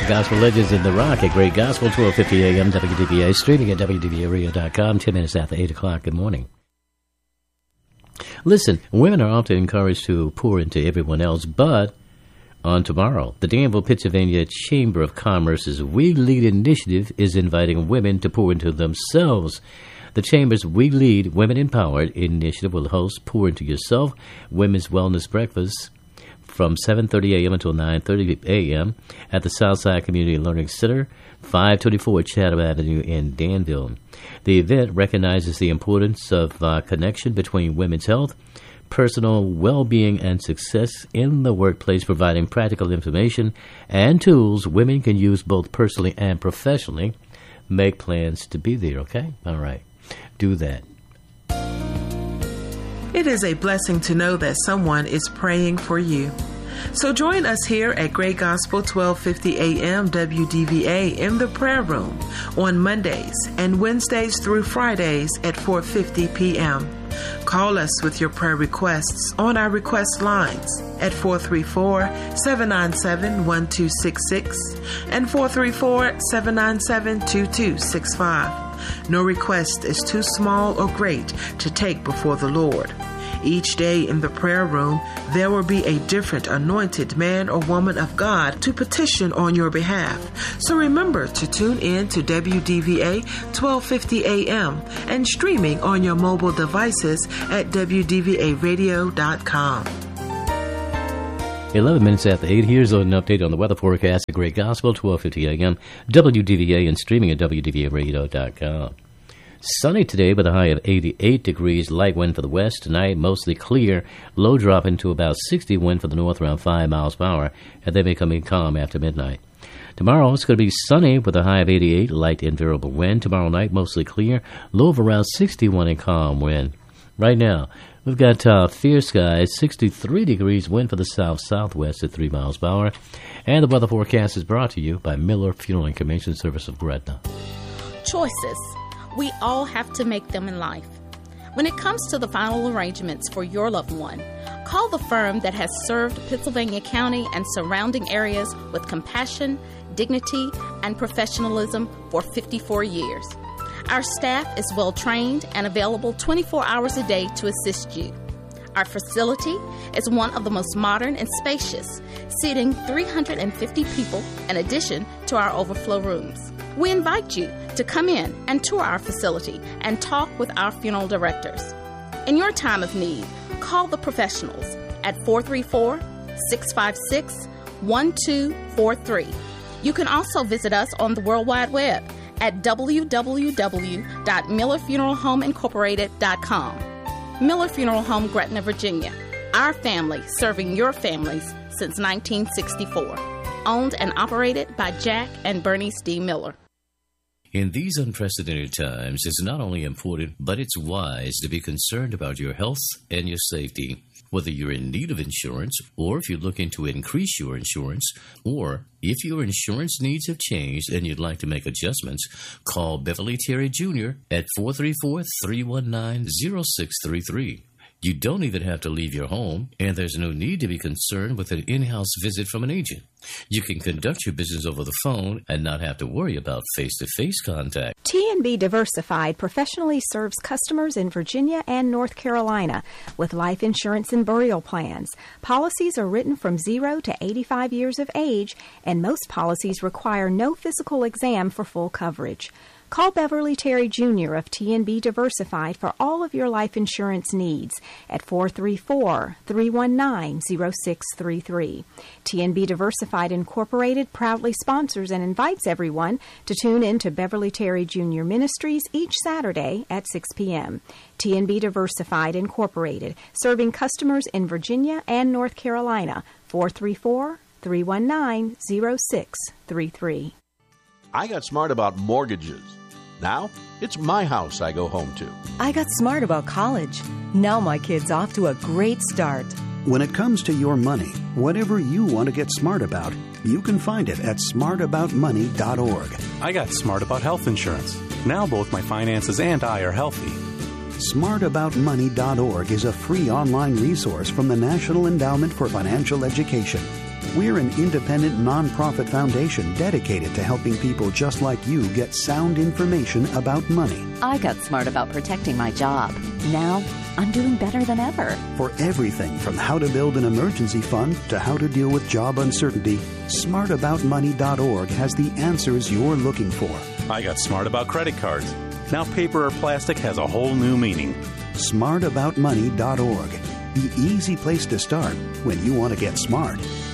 Gospel Legends in the Rock at Great Gospel, 1250 a.m. WDVA, streaming at WDVARadio.com, 10 minutes after 8 o'clock. Good morning. Listen, women are often encouraged to pour into everyone else, but on tomorrow, the Danville, Pennsylvania Chamber of Commerce's We Lead initiative is inviting women to pour into themselves. The Chamber's We Lead Women Empowered initiative will host Pour Into Yourself Women's Wellness Breakfast from 7:30 a.m. until 9:30 a.m. at the Southside Community Learning Center, 524 Chatham Avenue in Danville. The event recognizes the importance of connection between women's health, personal well-being, and success in the workplace, providing practical information and tools women can use both personally and professionally. Make plans to be there, okay? All right. Do that. It is a blessing to know that someone is praying for you. So join us here at Great Gospel 1250 AM WDVA in the prayer room on Mondays and Wednesdays through Fridays at 4:50 p.m. Call us with your prayer requests on our request lines at 434-797-1266 and 434-797-2265. No request is too small or great to take before the Lord. Each day in the prayer room, there will be a different anointed man or woman of God to petition on your behalf. So remember to tune in to WDVA 1250 AM and streaming on your mobile devices at WDVARadio.com. 11 minutes after 8, here's an update on the weather forecast at Great Gospel, 1250 a.m., WDVA, and streaming at WDVARadio.com. Sunny today with a high of 88 degrees, light wind for the west. Tonight, mostly clear, low dropping to about 60, wind for the north around 5 miles per hour, and then becoming calm after midnight. Tomorrow, it's going to be sunny with a high of 88, light and variable wind. Tomorrow night, mostly clear, low of around 61 and calm wind. Right now, we've got fierce skies, 63 degrees, wind for the south-southwest at 3 miles per hour. And the weather forecast is brought to you by Miller Funeral and Cremation Service of Gretna. Choices. We all have to make them in life. When it comes to the final arrangements for your loved one, call the firm that has served Pennsylvania County and surrounding areas with compassion, dignity, and professionalism for 54 years. Our staff is well trained and available 24 hours a day to assist you. Our facility is one of the most modern and spacious, seating 350 people in addition to our overflow rooms. We invite you to come in and tour our facility and talk with our funeral directors. In your time of need, call the professionals at 434-656-1243. You can also visit us on the World Wide Web at www.millerfuneralhomeincorporated.com. Miller Funeral Home, Gretna, Virginia. Our family serving your families since 1964. Owned and operated by Jack and Bernice D. Miller. In these unprecedented times, it's not only important, but it's wise to be concerned about your health and your safety. Whether you're in need of insurance, or if you're looking to increase your insurance, or if your insurance needs have changed and you'd like to make adjustments, call Beverly Terry Jr. at 434-319-0633. You don't even have to leave your home, and there's no need to be concerned with an in-house visit from an agent. You can conduct your business over the phone and not have to worry about face-to-face contact. T&B Diversified professionally serves customers in Virginia and North Carolina with life insurance and burial plans. Policies are written from 0 to 85 years of age, and most policies require no physical exam for full coverage. Call Beverly Terry Jr. of T&B Diversified for all of your life insurance needs at 434-319-0633. T&B Diversified Incorporated proudly sponsors and invites everyone to tune in to Beverly Terry Jr. Ministries each Saturday at 6 p.m. T&B Diversified Incorporated, serving customers in Virginia and North Carolina. 434-319-0633. I got smart about mortgages. Now, it's my house I go home to. I got smart about college. Now my kid's off to a great start. When it comes to your money, whatever you want to get smart about, you can find it at smartaboutmoney.org. I got smart about health insurance. Now both my finances and I are healthy. Smartaboutmoney.org is a free online resource from the National Endowment for Financial Education. We're an independent nonprofit foundation dedicated to helping people just like you get sound information about money. I got smart about protecting my job. Now, I'm doing better than ever. For everything from how to build an emergency fund to how to deal with job uncertainty, smartaboutmoney.org has the answers you're looking for. I got smart about credit cards. Now paper or plastic has a whole new meaning. Smartaboutmoney.org. The easy place to start when you want to get smart.